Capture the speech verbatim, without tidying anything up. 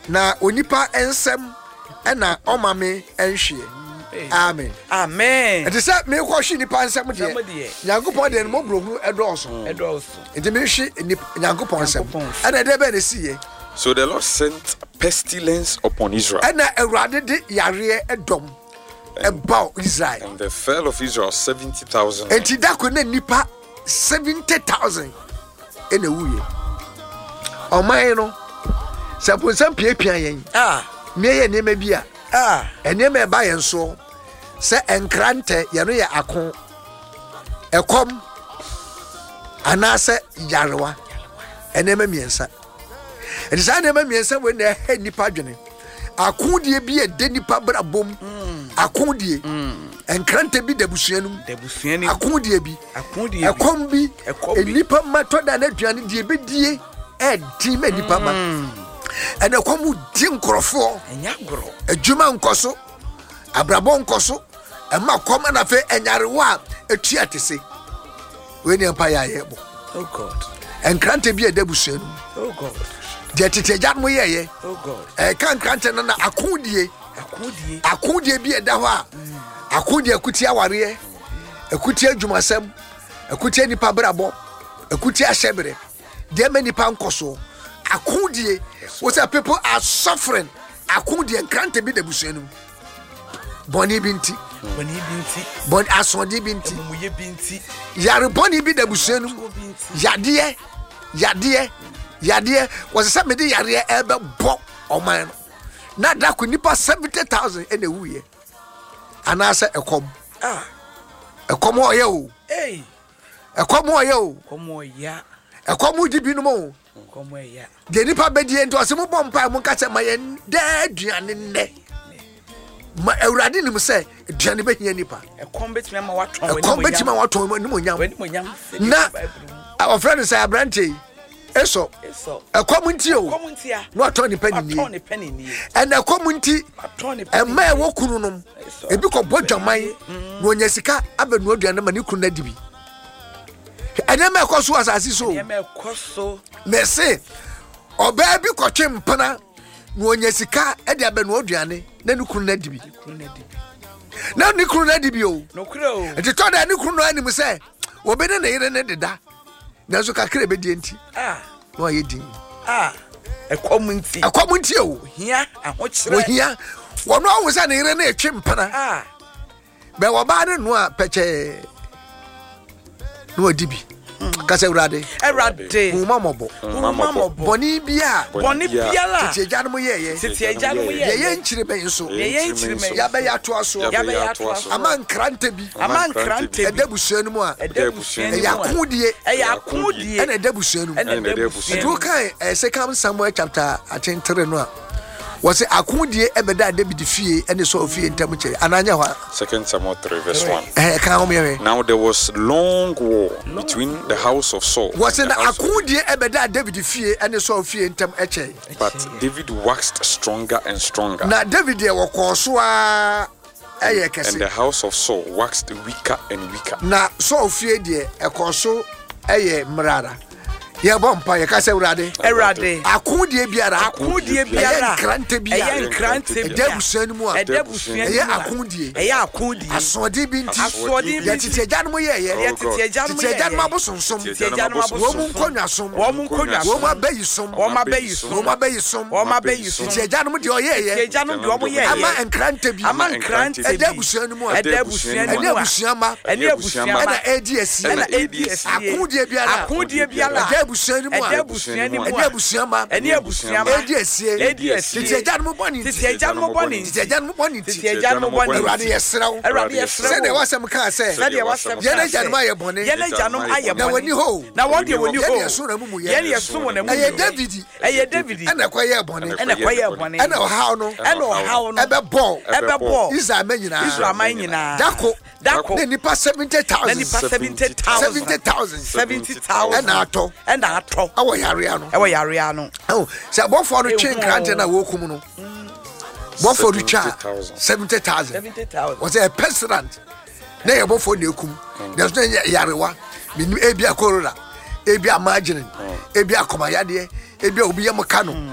na onipa ensem ena omame enhwe amen amen it is say me ko hwe nipa ensem de Nyankopon de no brohu edoso edoso enti me hwe Nyankopon ensem ena de be na siye. So the Lord sent pestilence upon Israel. Ena Awurade de yare edom about Israel. And the fell of Israel seventy thousand. Enti da ko na nipa seventy thousand ena wuye. Oman no saponsam piapia yen. Ah, me ye nema bia. ah, enema ba yen so se enkrante ye no ye akon. Ekom anase yarewa. Enema miensa. Enti sa enema miensa we na he nipa dwene. Akondie bi e de nipa brabom. Akondie. Enkrante bi debusuanum. debusuanum. Akondie bi. Akondie. Ekom bi. Ekom bi. Nipa matoda na aduane die be die e di me nipa ma. And a come di nkrofo enya gro adwuma nkoso abrabon nkoso e ma koma na fe enyarewa etua tese we ni empa ya yebo. Oh God. Enkrante bi edabusuanu. Oh God. De tete mo yeye. Oh God. E kan krante na akudie Akudie. akudie bi eda ho a akudie akuti aware akuti adwumasem akuti nipa brabo akuti ahyebere de ma nipa nkoso akudie. What are people are suffering? Akudie enkrante bi debusuanu. Boni binti. Boni binti. Bon asodi binti. Muye binti. Yare boni bi debusuanu. Yade yade yade was say me de yare ebe bo oman. Na da ko nipa seventy thousand ene wuye. Anasa ekom. Ah. Ekom oye o. Hey. Ekom oye o. Komo ya. Ekom di bi no mo. Komo ya. De nipa bedie nto asemo bompa mo kase mayen da aduane nne. Ma Awurade nim se aduane behia nipa. Ekom betime ma waton wani mo. Ekom betime waton wani mo nyam. Wani mo nyam. Na our friend say abrante eso. Eso. Ekom nti o. Ekom nti a. No aton ni pani ni. Aton ni pani ni. And ekom nti aton ni pani. E ma e wo kunu nom. Ebi ko bodwaman no nya sika abenu aduane ma ni kunu na dibi. Ene me koso asasi so. Ene me koso. Me say oba bi kwotwe mpana no onya sika e de abenu aduane na ni kunu na dibi. Na ni kunu na dibi o. No kuro o. Enti to da ni kunu no anim say obe ne na yire ne deda. Na so kakra be die nti. Ah. No aye din. Ah. Ekom nti. Ekom nti o. Hia ahokyere. Wo hia. Wono awu say na yire na etwe mpana. Ah. Be wo ba ne no a peche no adibi. Kase Awurade. Awurade. Muma mobo. Muma mobo. Boni bia. Boni bia la. Tete agya no yeye. Tete agya no yeye. Ye nchire ben so. Ye nchire ben. Ya be ya to aso. Ya be ya to aso. Ama nkrante bi. Ama nkrante bi. Edabusuanu mu a. Edabusuanu mu. E yakudie. E yakudie. E na edabusuanu mu. E na edabusuanu. Do kan Second Samuel chapter three no a. Was it akudie ebeda David fie ene so fie ntam che ananya hwa. Second Samuel three verse one. Eh kan o me. Now there was long war between the house of Saul. Was it akudie ebeda David fie ene so fie ntam eche. But David waxed stronger and stronger. Na David e wo koso a eye kese. And the house of Saul waxed weaker and weaker. Na so fie de e koso eye mrara. Ye bompa ye kase Awurade. Awurade. Akudie biara. Akudie biara. Krante biara. Eye krante biara. Edabusuanu mu a. Edabusuanu. Eye akudie. Eye akudie. Asode bi nti. Asode bi. Ye tete agya no ye ye. Ye tete agya no ye. Tete agya no abosonsom. Tete agya no abosonsom. Wo mu nkonwa som. Wo mu nkonwa som. Wo ma bayi som. Wo ma bayi som. Wo ma bayi som. Wo ma bayi som. Tete agya no de oye ye. Tete agya no de omo ye ye. Ama enkrante bi. Ama enkrante bi. Edabusuanu mu a. Edabusuanu mu a. Ene abusuama. Ene abusuama. Ena edi esi. Ena edi esi. Akudie biara. Akudie biara. Edabusuanu mu a. Edabusuanu mu a. Ene abusuama. Ene abusuama. Edi esi. Edi esi. Tete agya no boni. Tete agya no boni. Tete agya no boni. Tete agya no boni. Awurade yesraw. Awurade yesraw. Sɛ de wasɛm ka sɛ. Sɛ de wasɛm ka sɛ. Yɛne agyanom ayɛ bɔne. Yɛne agyanom ayɛ bɔne. Na wani ho. Na wɔde wani ho. Yɛne yɛso na mu mu yɛ. Yɛne yɛso wɔ na mu. Ɛyɛ David. Ɛyɛ David. Ɛna ɛkɔyɛ bɔne. Ɛna ɛkɔyɛ bɔne. Ɛna ɔhaw no. Ɛna ɔhaw no. Ɛbɛbɔ. Ɛbɛbɔ. Israel ma nyinaa. Israel ma nyinaa. Dako. Dako. Na nipa seventy thousand. Na nipa seventy thousand. seventy thousand. seventy thousand. Ɛna atɔ. Ɛna atɔ. Ɛwɔ yarea no. Ɛwɔ yarea no. Ɛwɔ sɛ abɔfoɔ no twe nkrante na wɔkum no. Bɔfoɔ no twa seventy thousand. seventy thousand. Was a president. Na yɛ bɔfoɔ na ekum. There's no yarewa. Minim ebi akɔrora. Ebi amagine. Ebi akomayade. Ebi obi yɛ mka no.